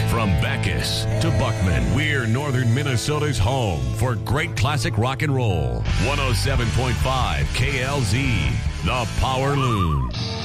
From Bacchus to Buckman, we're Northern Minnesota's home for great classic rock and roll. 107.5 KLZ, The Power Loon.